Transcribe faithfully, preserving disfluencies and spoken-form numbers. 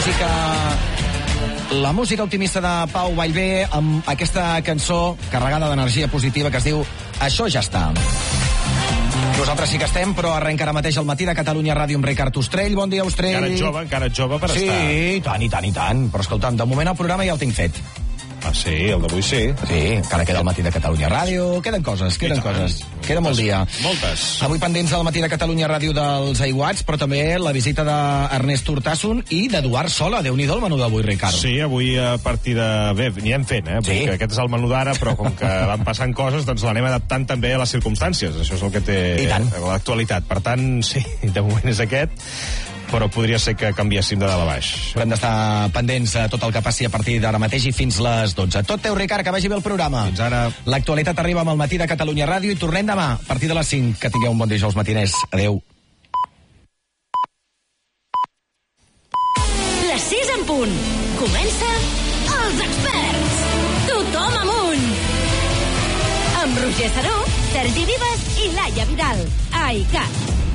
música... La música optimista de Pau Vallvé amb aquesta cançó carregada d'energia positiva que es diu Això ja està. Nosaltres sí que estem, però arrenca ara mateix el matí de Catalunya Ràdio amb Ricard Ostrell. Bon dia, Ostrell. Encara ets jove, encara ets jove per sí, estar. Sí, tant i tant i tant. Però escolta'm, de moment el programa ja el tinc fet. Ah, sí? El d'avui sí? Sí, encara queda el matí de Catalunya Ràdio. Queden coses, queden coses. Queda molt dia. Moltes. Avui pendents del matí de Catalunya Ràdio dels Aiguats, però també la visita d'Ernest Urtasun i d'Eduard Sola. Déu-n'hi-do el menú d'avui, Ricard. Sí, avui a partir de... Bé, n'hi hem fent, eh? Sí. Perquè aquest és el menú d'ara, però com que van passant coses, doncs l'anem adaptant també a les circumstàncies. Això és el que té l'actualitat. Per tant, sí, de moment és aquest, però podria ser que canviéssim de dalt a baix. Però hem d'estar pendents a tot el que passi a partir d'ara mateix i fins les dotze. Tot teu, Ricard, que vagi bé el programa. Fins ara. L'actualitat arriba amb el matí de Catalunya Ràdio i tornem demà a partir de les cinc. Que tingueu un bon dijous matiners. Adéu. Les sis en punt. Comença Els Experts. Tothom amunt. Amb Roger Saró, Sergi Vives i Laia Vidal. A I C A T.